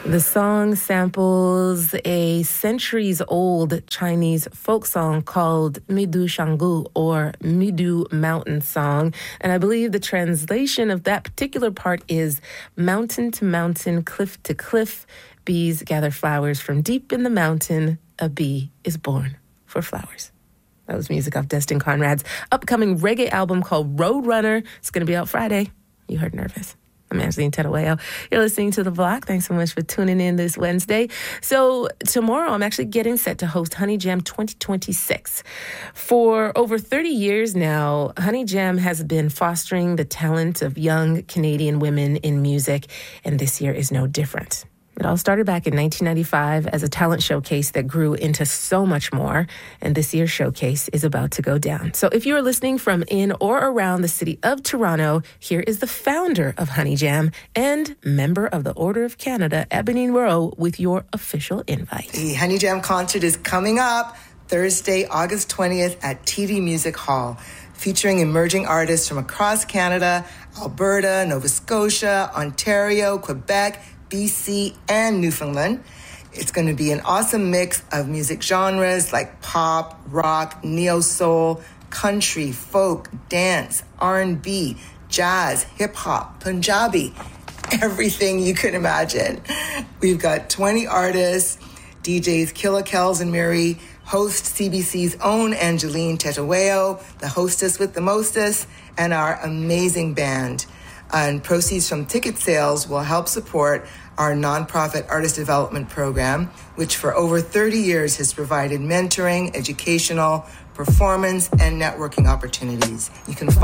The song samples a centuries-old Chinese folk song called Midu Shangu, or Midu Mountain Song. And I believe the translation of that particular part is mountain to mountain, cliff to cliff, bees gather flowers from deep in the mountain. A bee is born for flowers. That was music off Destin Conrad's upcoming reggae album called Roadrunner. It's going to be out Friday. You heard nervous. I'm Angeline Terueo. You're listening to The Block. Thanks so much for tuning in this Wednesday. So tomorrow, I'm actually getting set to host Honey Jam 2026. For over 30 years now, Honey Jam has been fostering the talent of young Canadian women in music, and this year is no different. It all started back in 1995 as a talent showcase that grew into so much more, and this year's showcase is about to go down. So if you are listening from in or around the city of Toronto, here is the founder of Honey Jam and member of the Order of Canada, Ebony Rowe, with your official invite. The Honey Jam concert is coming up Thursday, August 20th at TD Music Hall, featuring emerging artists from across Canada, Alberta, Nova Scotia, Ontario, Quebec, BC, and Newfoundland. It's going to be an awesome mix of music genres like pop, rock, neo-soul, country, folk, dance, R&B, jazz, hip-hop, Punjabi, everything you could imagine. We've got 20 artists, DJs Killa Kells and Miri, host CBC's own Angeline Terueo, the hostess with the mostest, and our amazing band. And proceeds from ticket sales will help support our nonprofit artist development program, which for over 30 years has provided mentoring, educational, performance, and networking opportunities. You can find